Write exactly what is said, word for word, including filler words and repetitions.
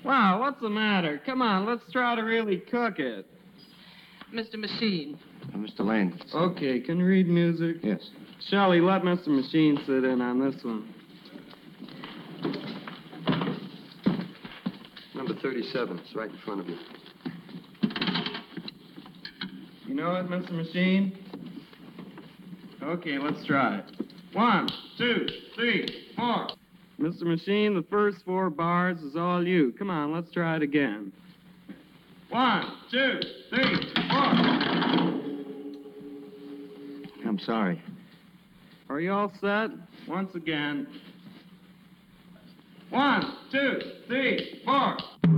Wow, what's the matter? Come on, let's try to really cook it. Mister Machine. Uh, Mister Lane. Okay, can you read music? Yes. Shelley, let Mister Machine sit in on this one. Number thirty-seven. It's right in front of you. You know it, Mister Machine? Okay, let's try it. One, two, three, four. Mister Machine, the first four bars is all you. Come on, let's try it again. One, two, three, four. I'm sorry. Are you all set? Once again. One, two, three, four.